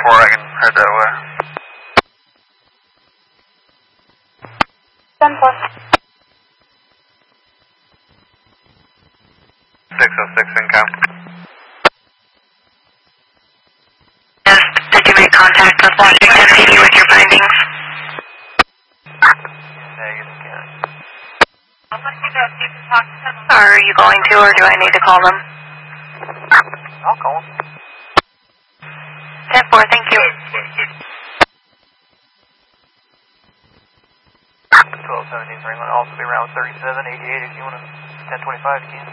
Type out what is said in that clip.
4, I can head that way. 10 plus. 606 income. Yes, did you make contact with Washington PD with your findings? Negative, Karen. Are you going to, or do I need to call them? I'll call them. 10-4, thank you. 1217 Ring will also be around 3788 if you want to 1025 you can.